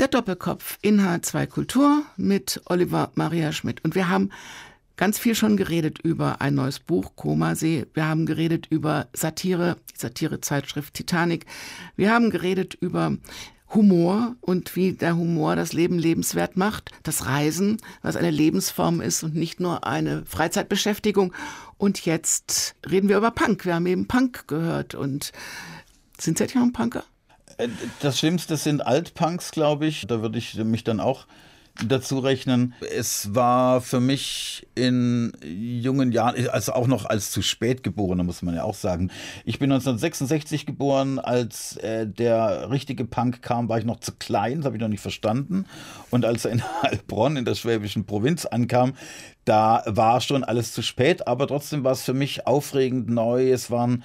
Der Doppelkopf in H2 Kultur mit Oliver Maria Schmidt. Und wir haben ganz viel schon geredet über ein neues Buch, Komasee. Wir haben geredet über Satire, die Satirezeitschrift Titanic. Wir haben geredet über Humor und wie der Humor das Leben lebenswert macht. Das Reisen, was eine Lebensform ist und nicht nur eine Freizeitbeschäftigung. Und jetzt reden wir über Punk. Wir haben eben Punk gehört. Und sind Sie jetzt noch ein Punker? Das Schlimmste sind Altpunks, glaube ich. Da würde ich mich dann auch dazu rechnen. Es war für mich in jungen Jahren, also auch noch als zu spät geborener, muss man ja auch sagen. Ich bin 1966 geboren, als der richtige Punk kam, war ich noch zu klein, das habe ich noch nicht verstanden. Und als er in Heilbronn in der schwäbischen Provinz ankam, da war schon alles zu spät, aber trotzdem war es für mich aufregend neu. Es waren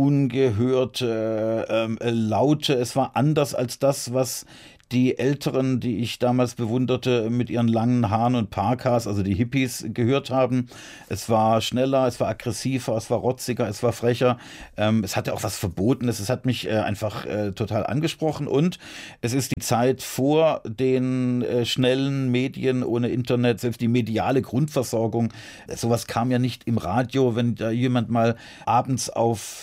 ungehörte Laute, es war anders als das, was die Älteren, die ich damals bewunderte, mit ihren langen Haaren und Parkas, also die Hippies, gehört haben. Es war schneller, es war aggressiver, es war rotziger, es war frecher. Es hatte auch was Verbotenes. Es hat mich einfach total angesprochen. Und es ist die Zeit vor den schnellen Medien ohne Internet, selbst die mediale Grundversorgung. Sowas kam ja nicht im Radio, wenn da jemand mal abends auf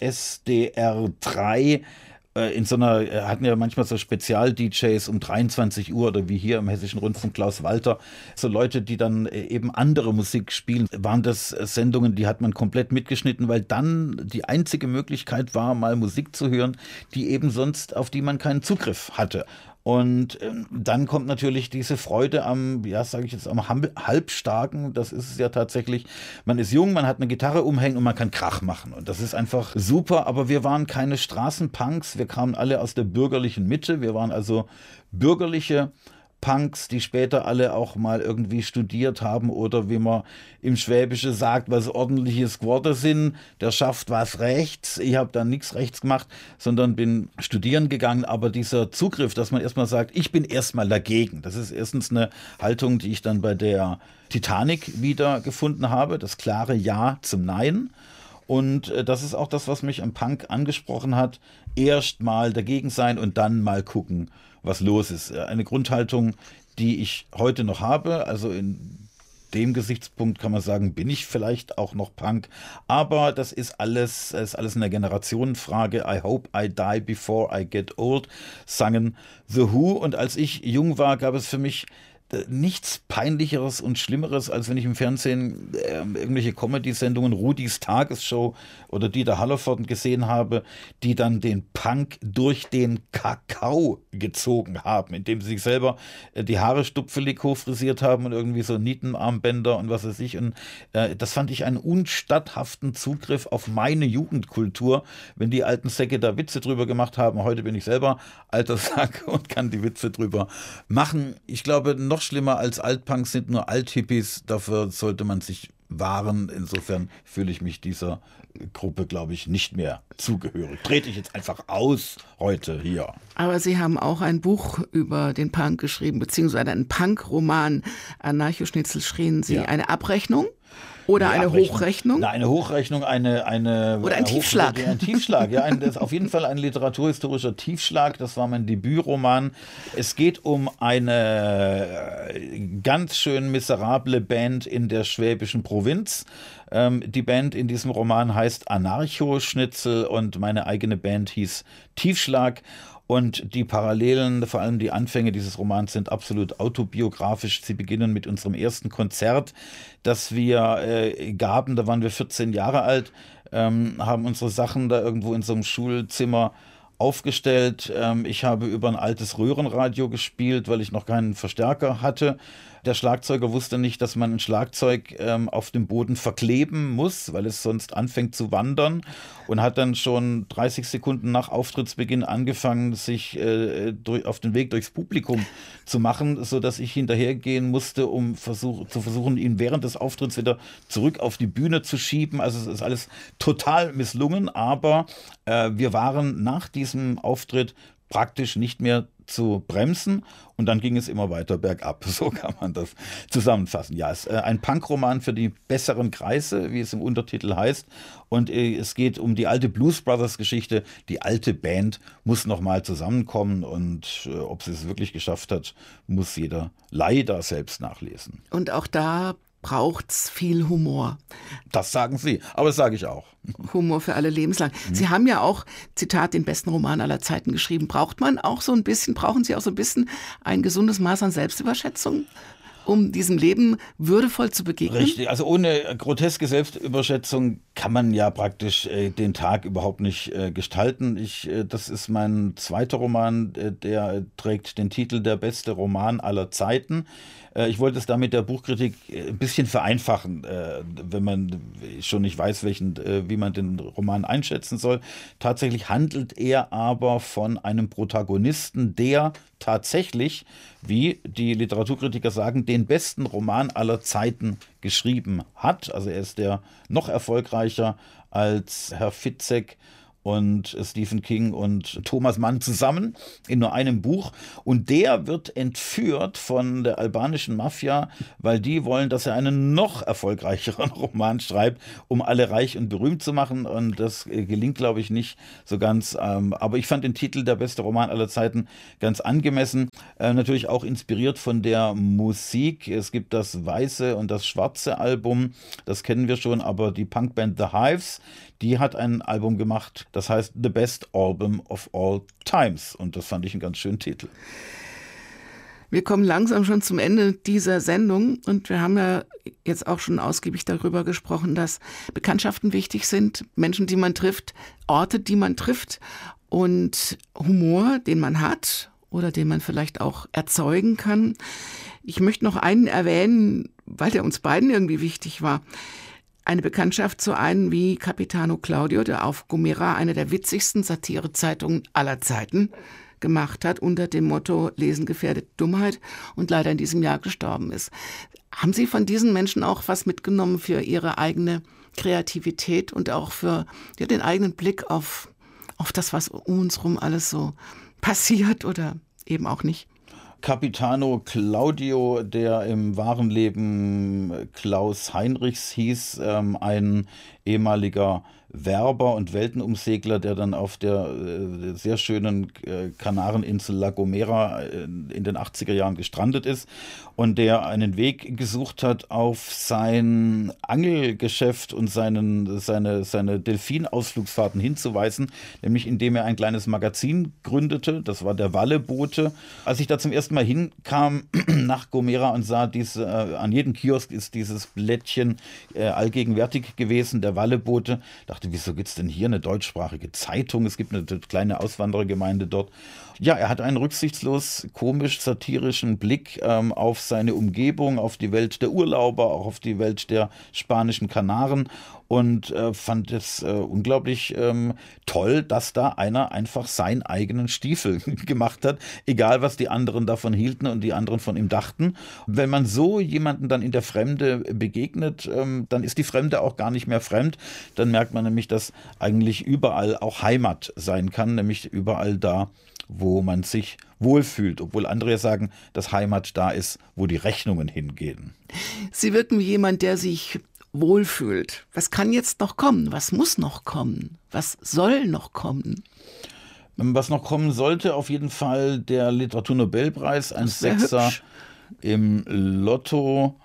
SDR 3 in so einer, hatten ja manchmal so Spezial-DJs um 23 Uhr oder wie hier im Hessischen Rundfunk Klaus Walter, so Leute, die dann eben andere Musik spielen, waren das Sendungen, die hat man komplett mitgeschnitten, weil dann die einzige Möglichkeit war, mal Musik zu hören, die eben sonst, auf die man keinen Zugriff hatte. Und dann kommt natürlich diese Freude am, ja, sage ich jetzt, am Halbstarken. Das ist es ja tatsächlich. Man ist jung, man hat eine Gitarre umhängen und man kann Krach machen. Und das ist einfach super. Aber wir waren keine Straßenpunks. Wir kamen alle aus der bürgerlichen Mitte. Wir waren also bürgerliche Punks, die später alle auch mal irgendwie studiert haben oder wie man im Schwäbische sagt, was ordentliches Worte sind, der schafft was rechts. Ich habe da nichts rechts gemacht, sondern bin studieren gegangen. Aber dieser Zugriff, dass man erstmal sagt, ich bin erstmal dagegen, das ist erstens eine Haltung, die ich dann bei der Titanic wieder gefunden habe, das klare Ja zum Nein. Und das ist auch das, was mich am Punk angesprochen hat. Erst mal dagegen sein und dann mal gucken, was los ist. Eine Grundhaltung, die ich heute noch habe. Also in dem Gesichtspunkt kann man sagen, bin ich vielleicht auch noch Punk. Aber das ist alles eine Generationenfrage. I hope I die before I get old, sangen The Who. Und als ich jung war, gab es für mich nichts Peinlicheres und Schlimmeres, als wenn ich im Fernsehen irgendwelche Comedy-Sendungen, Rudis Tagesshow oder Dieter Hallervorden gesehen habe, die dann den Punk durch den Kakao gezogen haben, indem sie sich selber die Haare stupfelig hochfrisiert haben und irgendwie so Nietenarmbänder und was weiß ich. Und das fand ich einen unstatthaften Zugriff auf meine Jugendkultur, wenn die alten Säcke da Witze drüber gemacht haben. Heute bin ich selber alter Sack und kann die Witze drüber machen. Ich glaube, noch schlimmer als Altpunks sind nur Althippies. Dafür sollte man sich wahren. Insofern fühle ich mich dieser Gruppe, glaube ich, nicht mehr zugehörig. Trete ich jetzt einfach aus heute hier. Aber Sie haben auch ein Buch über den Punk geschrieben, beziehungsweise einen Punk-Roman. Anarcho-Schnitzel schrien Sie. Ja. Eine Abrechnung? Oder eine Hochrechnung? Na, eine Hochrechnung, oder ein Tiefschlag. Ein Tiefschlag, ja. Das ist auf jeden Fall ein literaturhistorischer Tiefschlag. Das war mein Debütroman. Es geht um eine ganz schön miserable Band in der schwäbischen Provinz. Die Band in diesem Roman heißt Anarcho-Schnitzel und meine eigene Band hieß Tiefschlag. Und die Parallelen, vor allem die Anfänge dieses Romans, sind absolut autobiografisch. Sie beginnen mit unserem ersten Konzert, das wir gaben. Da waren wir 14 Jahre alt, haben unsere Sachen da irgendwo in so einem Schulzimmer aufgestellt. Ich habe über ein altes Röhrenradio gespielt, weil ich noch keinen Verstärker hatte. Der Schlagzeuger wusste nicht, dass man ein Schlagzeug auf dem Boden verkleben muss, weil es sonst anfängt zu wandern, und hat dann schon 30 Sekunden nach Auftrittsbeginn angefangen, sich auf den Weg durchs Publikum zu machen, sodass ich hinterhergehen musste, um zu versuchen, ihn während des Auftritts wieder zurück auf die Bühne zu schieben. Also es ist alles total misslungen, aber wir waren nach diesem Auftritt praktisch nicht mehr zu bremsen und dann ging es immer weiter bergab. So kann man das zusammenfassen. Ja, es ist ein Punkroman für die besseren Kreise, wie es im Untertitel heißt. Und es geht um die alte Blues Brothers Geschichte. Die alte Band muss nochmal zusammenkommen und ob sie es wirklich geschafft hat, muss jeder leider selbst nachlesen. Und auch da braucht's viel Humor. Das sagen Sie, aber das sage ich auch. Humor für alle lebenslang. Sie haben ja auch, Zitat, den besten Roman aller Zeiten geschrieben. Brauchen Sie auch so ein bisschen ein gesundes Maß an Selbstüberschätzung, um diesem Leben würdevoll zu begegnen? Richtig, also ohne groteske Selbstüberschätzung kann man ja praktisch den Tag überhaupt nicht gestalten. Das ist mein zweiter Roman, der trägt den Titel Der beste Roman aller Zeiten. Ich wollte es damit der Buchkritik ein bisschen vereinfachen, wenn man schon nicht weiß, wie man den Roman einschätzen soll. Tatsächlich handelt er aber von einem Protagonisten, der tatsächlich, wie die Literaturkritiker sagen, den besten Roman aller Zeiten geschrieben hat. Also er ist der noch erfolgreicher als Herr Fitzek und Stephen King und Thomas Mann zusammen in nur einem Buch. Und der wird entführt von der albanischen Mafia, weil die wollen, dass er einen noch erfolgreicheren Roman schreibt, um alle reich und berühmt zu machen. Und das gelingt, glaube ich, nicht so ganz. Aber ich fand den Titel Der beste Roman aller Zeiten ganz angemessen. Natürlich auch inspiriert von der Musik. Es gibt das weiße und das schwarze Album, das kennen wir schon, aber die Punkband The Hives, die hat ein Album gemacht, das heißt The Best Album of All Times. Und das fand ich einen ganz schönen Titel. Wir kommen langsam schon zum Ende dieser Sendung und wir haben ja jetzt auch schon ausgiebig darüber gesprochen, dass Bekanntschaften wichtig sind, Menschen, die man trifft, Orte, die man trifft und Humor, den man hat oder den man vielleicht auch erzeugen kann. Ich möchte noch einen erwähnen, weil der uns beiden irgendwie wichtig war. Eine Bekanntschaft zu einem wie Capitano Claudio, der auf Gomera eine der witzigsten Satirezeitungen aller Zeiten gemacht hat, unter dem Motto Lesen gefährdet Dummheit und leider in diesem Jahr gestorben ist. Haben Sie von diesen Menschen auch was mitgenommen für Ihre eigene Kreativität und auch für den eigenen Blick auf das, was um uns rum alles so passiert oder eben auch nicht? Capitano Claudio, der im wahren Leben Klaus Heinrichs hieß, ein ehemaliger Werber und Weltenumsegler, der dann auf der sehr schönen Kanareninsel La Gomera in den 80er Jahren gestrandet ist und der einen Weg gesucht hat, auf sein Angelgeschäft und seine Delfinausflugsfahrten hinzuweisen, nämlich indem er ein kleines Magazin gründete, das war der Wallebote. Als ich da zum ersten Mal hinkam nach Gomera und sah, an jedem Kiosk ist dieses Blättchen allgegenwärtig gewesen, der Wallebote, dachte, wieso gibt es denn hier eine deutschsprachige Zeitung? Es gibt eine kleine Auswanderergemeinde dort. Ja, er hat einen rücksichtslos komisch-satirischen Blick auf seine Umgebung, auf die Welt der Urlauber, auch auf die Welt der spanischen Kanaren und fand es unglaublich toll, dass da einer einfach seinen eigenen Stiefel gemacht hat, egal was die anderen davon hielten und die anderen von ihm dachten. Wenn man so jemanden dann in der Fremde begegnet, dann ist die Fremde auch gar nicht mehr fremd. Dann merkt man nämlich, dass eigentlich überall auch Heimat sein kann, nämlich überall da, wo man sich wohlfühlt, obwohl andere sagen, dass Heimat da ist, wo die Rechnungen hingehen. Sie wirken wie jemand, der sich wohlfühlt. Was kann jetzt noch kommen? Was muss noch kommen? Was soll noch kommen? Was noch kommen sollte, auf jeden Fall der Literaturnobelpreis, ein Sechser im Lotto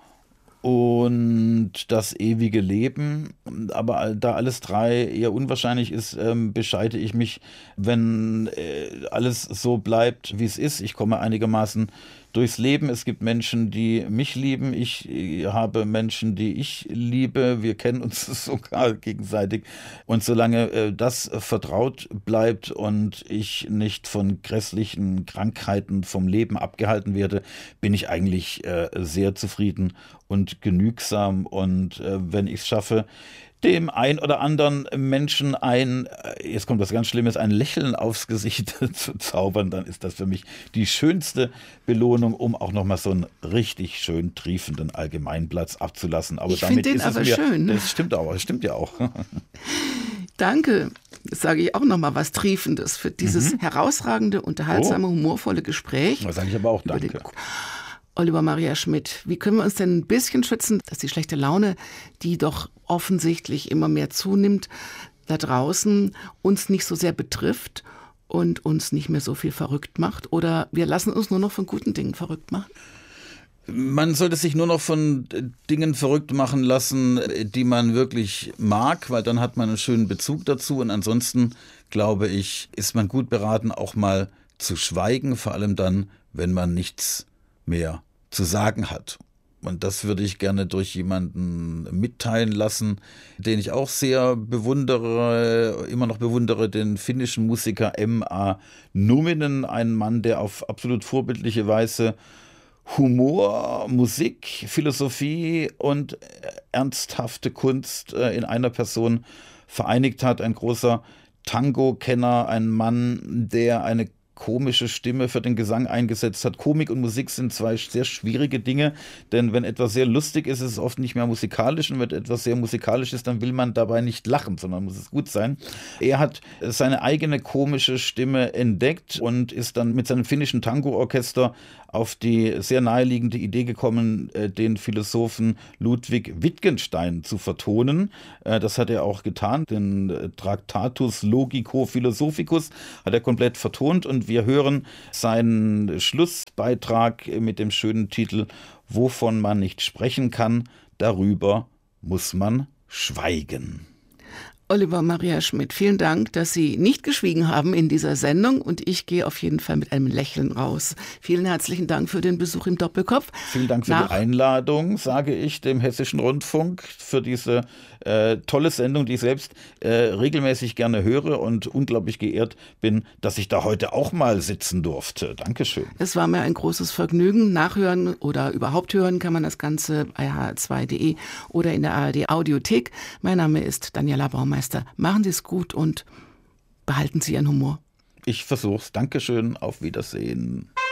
und das ewige Leben. Aber da alles drei eher unwahrscheinlich ist, bescheide ich mich, wenn alles so bleibt, wie es ist. Ich komme einigermaßen durchs Leben. Es gibt Menschen, die mich lieben. Ich habe Menschen, die ich liebe. Wir kennen uns sogar gegenseitig. Und solange das vertraut bleibt und ich nicht von grässlichen Krankheiten vom Leben abgehalten werde, bin ich eigentlich sehr zufrieden und genügsam. Und wenn ich es schaffe, dem ein oder anderen Menschen jetzt kommt was ganz Schlimmes, ein Lächeln aufs Gesicht zu zaubern, dann ist das für mich die schönste Belohnung, um auch nochmal so einen richtig schön triefenden Allgemeinplatz abzulassen. Aber ich finde den aber schön. Das stimmt ja auch. Danke, das sage ich auch nochmal was Triefendes für dieses herausragende, unterhaltsame, humorvolle Gespräch. Da sage ich aber auch Danke. Oliver Maria Schmidt, wie können wir uns denn ein bisschen schützen, dass die schlechte Laune, die doch offensichtlich immer mehr zunimmt, da draußen uns nicht so sehr betrifft und uns nicht mehr so viel verrückt macht? Oder wir lassen uns nur noch von guten Dingen verrückt machen? Man sollte sich nur noch von Dingen verrückt machen lassen, die man wirklich mag, weil dann hat man einen schönen Bezug dazu. Und ansonsten, glaube ich, ist man gut beraten, auch mal zu schweigen, vor allem dann, wenn man nichts mehr zu sagen hat. Und das würde ich gerne durch jemanden mitteilen lassen, den ich auch sehr bewundere, immer noch bewundere, den finnischen Musiker M.A. Numminen, ein Mann, der auf absolut vorbildliche Weise Humor, Musik, Philosophie und ernsthafte Kunst in einer Person vereinigt hat. Ein großer Tango-Kenner, ein Mann, der eine komische Stimme für den Gesang eingesetzt hat. Komik und Musik sind zwei sehr schwierige Dinge, denn wenn etwas sehr lustig ist, ist es oft nicht mehr musikalisch, und wenn etwas sehr musikalisch ist, dann will man dabei nicht lachen, sondern muss es gut sein. Er hat seine eigene komische Stimme entdeckt und ist dann mit seinem finnischen Tango-Orchester auf die sehr naheliegende Idee gekommen, den Philosophen Ludwig Wittgenstein zu vertonen. Das hat er auch getan. Den Tractatus Logico Philosophicus hat er komplett vertont, und wir hören seinen Schlussbeitrag mit dem schönen Titel Wovon man nicht sprechen kann, darüber muss man schweigen. Oliver Maria Schmidt, vielen Dank, dass Sie nicht geschwiegen haben in dieser Sendung, und ich gehe auf jeden Fall mit einem Lächeln raus. Vielen herzlichen Dank für den Besuch im Doppelkopf. Vielen Dank für die Einladung, sage ich dem Hessischen Rundfunk, für diese tolle Sendung, die ich selbst regelmäßig gerne höre und unglaublich geehrt bin, dass ich da heute auch mal sitzen durfte. Dankeschön. Es war mir ein großes Vergnügen. Nachhören oder überhaupt hören kann man das Ganze bei hr2.de oder in der ARD Audiothek. Mein Name ist Daniela Baumeister. Machen Sie es gut und behalten Sie Ihren Humor. Ich versuch's. Dankeschön. Auf Wiedersehen.